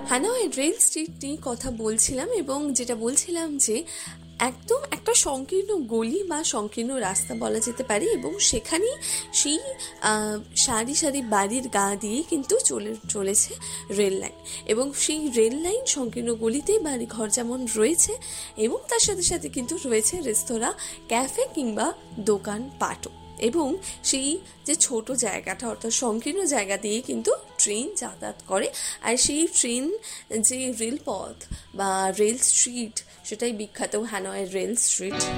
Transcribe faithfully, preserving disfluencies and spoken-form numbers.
Hanoi rail street নিয়ে কথা বলছিলাম এবং যেটা বলছিলাম যে একদম একটা সংকীর্ণ গলি বা সংকীর্ণ রাস্তা বলা যেতে পারে এবং সেখানেই সেই সারি সারি বাড়ির গা দিয়ে কিন্তু চলে চলেছে রেল লাইন এবং সেই রেল লাইন সংকীর্ণ গলিতেই বাড়ি ঘর যেমন রয়েছে এবং তার সাথে সাথে কিন্তু রয়েছে রেস্তোরাঁ, ক্যাফে কিংবা দোকান পাটও এবং সেই যে ছোট জায়গাটা অর্থাৎ সংকীর্ণ জায়গা দিয়ে কিন্তু ট্রেন যাতায়াত করে। আর সেই ট্রেন যে রেলপথ বা রেল স্ট্রিট সেটাই বিখ্যাত হ্যানয়ের রেল স্ট্রিট।